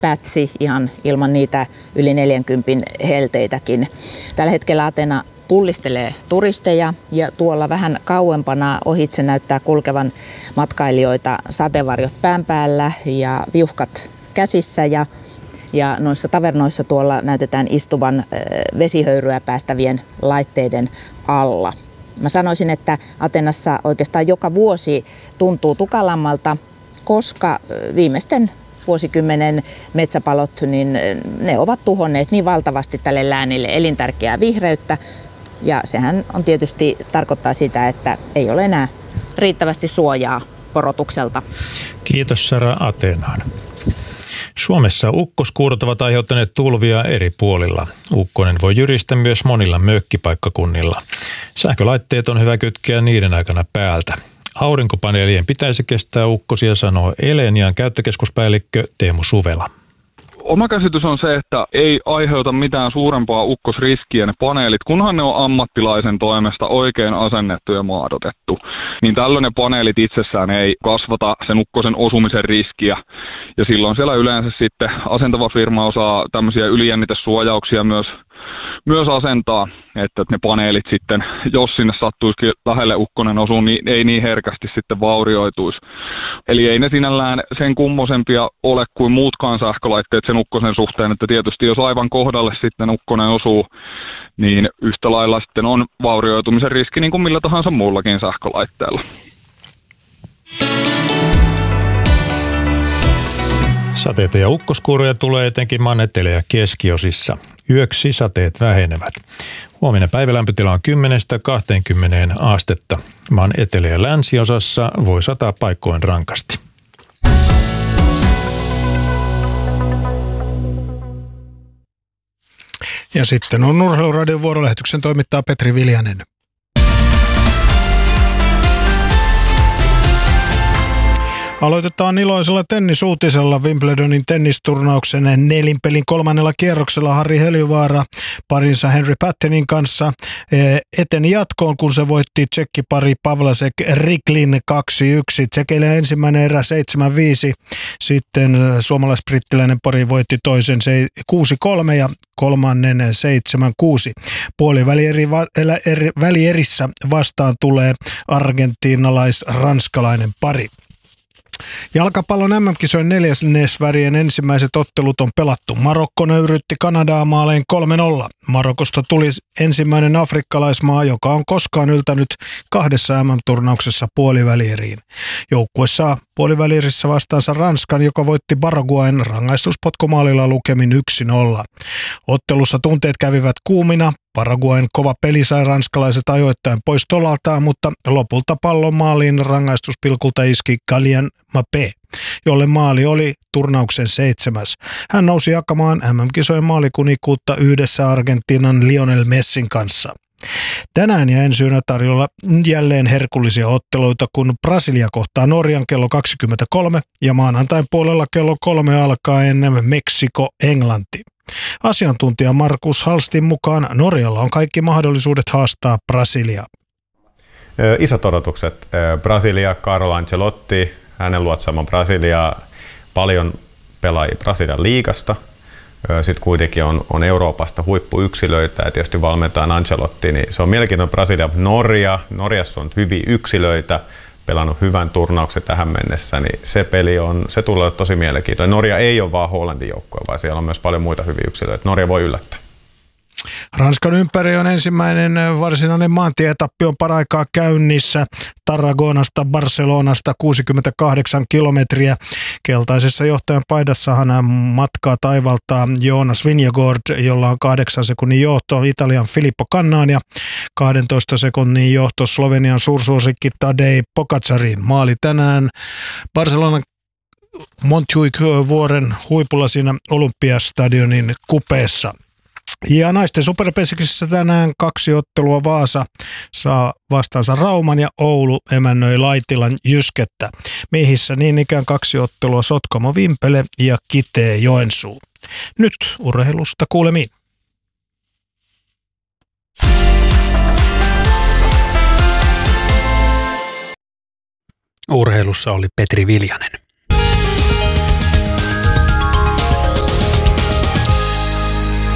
pätsi ihan ilman niitä yli 40 helteitäkin. Tällä hetkellä Athena pullistelee turisteja ja tuolla vähän kauempana ohitse näyttää kulkevan matkailijoita sateenvarjot pään päällä ja viuhkat käsissä ja noissa tavernoissa tuolla näytetään istuvan vesihöyryä päästävien laitteiden alla. Mä sanoisin, että Athenassa oikeastaan joka vuosi tuntuu tukalammalta, koska viimeisten vuosikymmenen metsäpalot, niin ne ovat tuhonneet niin valtavasti tälle läänille elintärkeää vihreyttä. Ja sehän on tietysti tarkoittaa sitä, että ei ole enää riittävästi suojaa porotukselta. Kiitos Sara Athenaan. Suomessa ukkoskuurot ovat aiheuttaneet tulvia eri puolilla. Ukkonen voi jyristä myös monilla mökkipaikkakunnilla. Sähkölaitteet on hyvä kytkeä niiden aikana päältä. Aurinkopaneelien pitäisi kestää ukkosia, sanoo Elenian käyttökeskuspäällikkö Teemu Suvela. Oma käsitys on se, että ei aiheuta mitään suurempaa ukkosriskiä ne paneelit, kunhan ne on ammattilaisen toimesta oikein asennettu ja maadotettu. Niin tällöin ne paneelit itsessään ei kasvata sen ukkosen osumisen riskiä. Ja silloin siellä yleensä sitten asentava firma osaa tämmöisiä ylijännitesuojauksia myös asentaa, että ne paneelit sitten, jos sinne sattuisikin lähelle ukkonen osuu, niin ei niin herkästi sitten vaurioituisi. Eli ei ne sinällään sen kummosempia ole kuin muutkaan sähkölaitteet sen ukkosen suhteen, että tietysti jos aivan kohdalle sitten ukkonen osuu, niin yhtä lailla sitten on vaurioitumisen riski niin kuin millä tahansa muullakin sähkölaitteella. Sateita ja ukkoskuuroja tulee etenkin maan etelä- ja keskiosissa. Yöksi sateet vähenevät. Huomenna päivälämpötila on 10–20 astetta. Maan etelä- ja länsiosassa voi sataa paikkoin rankasti. Ja sitten on Urheiluradion vuorolähetyksen toimittaa Petri Viljanen. Aloitetaan iloisella tennisuutisella. Wimbledonin tennisturnauksen nelinpelin kolmannella kierroksella Harri Heliövaara parinsa Henry Pattenin kanssa eteni jatkoon, kun se voitti tsekkipari Pavlasek Riklin 2-1. Tsekeillä ensimmäinen erä 7-5. Sitten suomalais-brittiläinen pari voitti toisen 6-3 ja kolmannen 7-6. Puolivälierissä vastaan tulee argentiinalais-ranskalainen pari. Jalkapallon MM-kisojen neljännesvärien ensimmäiset ottelut on pelattu. Marokko nöyrytti Kanadaa maaleen 3-0. Marokosta tuli ensimmäinen afrikkalaismaa, joka on koskaan yltänyt kahdessa MM-turnauksessa puolivälieriin. Joukkue saa puolivälierissä vastaansa Ranskan, joka voitti Paraguayn rangaistuspotkumaalilla lukemin 1-0. Ottelussa tunteet kävivät kuumina. Paraguayn kova peli sai ranskalaiset ajoittain pois tolaltaan, mutta lopulta pallon maaliin rangaistuspilkulta iski Kylian Mbappé, jolle maali oli turnauksen 7. Hän nousi jakamaan MM-kisojen maalikuninkuutta yhdessä Argentiinan Lionel Messin kanssa. Tänään ja ensi yönä tarjolla jälleen herkullisia otteluita, kun Brasilia kohtaa Norjan kello 23 ja maanantain puolella kello 3 alkaen Meksiko-Englanti. Asiantuntija Markus Halstin mukaan Norjalla on kaikki mahdollisuudet haastaa Brasiliaa. Isot odotukset. Brasilia, Carlo Ancelotti, hänen luotsaamaan Brasiliaa, paljon pelaajia Brasilian liigasta. Sitten kuitenkin on Euroopasta huippuyksilöitä ja tietysti valmentaan Ancelotti, niin se on mielenkiintoinen Brasilia. Norjassa on hyviä yksilöitä, pelannut hyvän turnauksen tähän mennessä, niin se tulee olla tosi mielenkiintoinen. Norja ei ole vaan Hollandin joukkue, vaan siellä on myös paljon muita hyviä yksilöitä. Norja voi yllättää. Ranskan ympäri on ensimmäinen varsinainen maantieetappi on paraikaa käynnissä. Tarragonasta Barcelonasta 68 kilometriä. Keltaisessa johtajan paidassahan matkaa taivaltaa Jonas Vingegaard, jolla on 8 sekunnin johto Italian Filippo Cannaan ja 12 sekunnin johto Slovenian suursuosikki Tadej Pogačarin. Maali tänään Barcelonan Montjuic-vuoren huipulla siinä Olympiastadionin kupeessa. Ja naisten superpesiksissä tänään 2 ottelua. Vaasa saa vastaansa Rauman ja Oulu emännöi Laitilan Jyskettä. Miehissä niin ikään 2 ottelua Sotkamo Vimpele ja Kitee Joensuu. Nyt urheilusta kuulemiin. Urheilussa oli Petri Viljanen.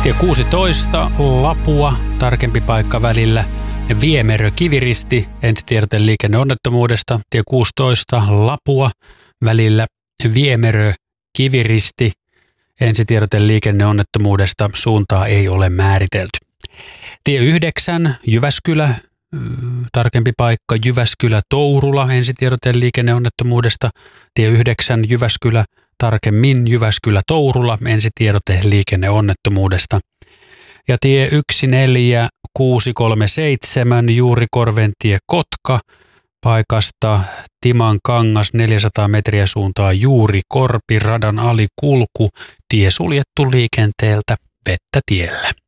Tie 16 Lapua, tarkempi paikka välillä Viemerö-Kiviristi, ensitiedote liikenneonnettomuudesta. Tie 16 Lapua välillä Viemerö-Kiviristi, ensitiedote liikenneonnettomuudesta. Suuntaa ei ole määritelty. Tie 9 Jyväskylä, tarkempi paikka Jyväskylä-Tourula, ensitiedote liikenneonnettomuudesta. Tie 9 Jyväskylä, tarkemmin Jyväskylä-Tourula, ensitiedote liikenneonnettomuudesta. Ja tie 14637 Juurikorventie Kotka, paikasta Timankangas 400 metriä suuntaa Juurikorpi, radan alikulku, tie suljettu liikenteeltä, vettä tiellä.